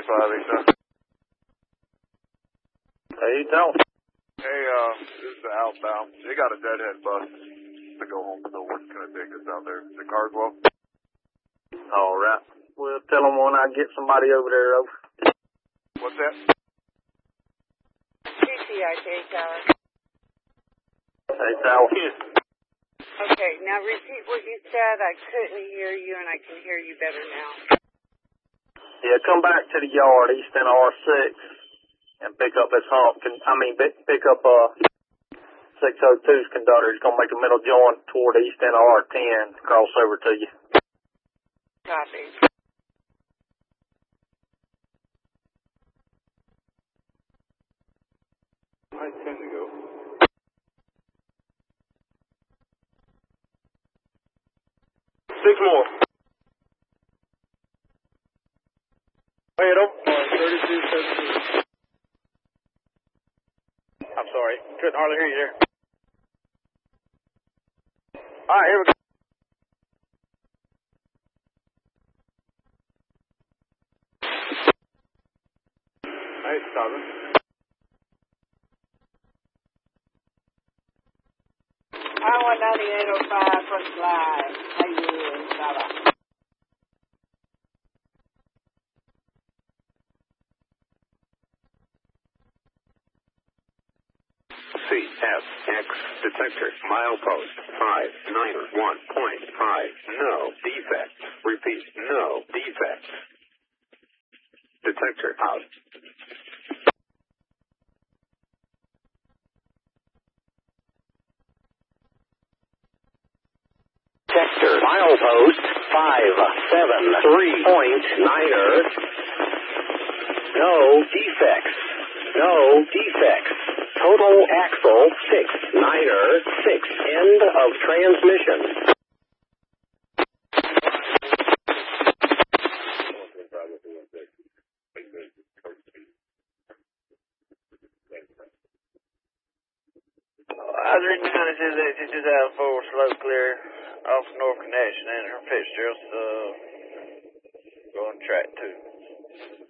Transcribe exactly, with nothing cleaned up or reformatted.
forty-five, eight thousand. Hey, tell me. Hey, uh, this is the outbound. They got a deadhead bus to go home, so what can I take us out there? The Carswell? All right. Well, tell them when I get somebody over there, over. What's that? G T I K Tower. Hey, tell me. Okay, now repeat what you said. I couldn't hear you, and I can hear you better now. Yeah, come back to the yard, east end of R six, and pick up this hump. Can, I mean, pick, pick up uh, six oh two's conductor. He's going to make a middle joint toward east end of R ten, cross over to you. Copy. I tend to go. Six more. Wait up. thirty-two seventeen. I'm sorry. Couldn't hardly hear you there. All right, here we go. Hey, Southern. Iowa ninety-eight oh five, first line. How you doing, fella? C F X detector milepost five nine one point five. No defects. Repeat, no defects. Detector out. Detector milepost five seven three point niner. No defects. No defects. Total axle six niner six. End of transmission. I was reading down, it says that two thousand four slow clear off North Connection and her Fitzgerald's uh, going track two.